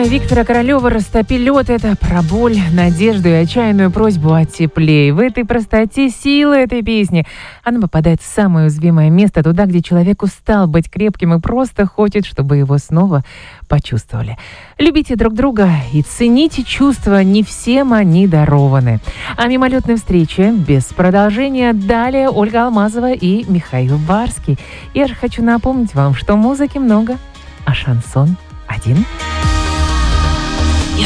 Виктора Королева «Растопи-лед» — это про боль, надежду и отчаянную просьбу о тепле. И в этой простоте сила этой песни. Она попадает в самое уязвимое место, туда, где человек устал быть крепким и просто хочет, чтобы его снова почувствовали. Любите друг друга и цените чувства, не всем они дарованы. А мимолетной встрече без продолжения далее Ольга Алмазова и Михаил Барский. Я же хочу напомнить вам, что музыки много, а шансон один.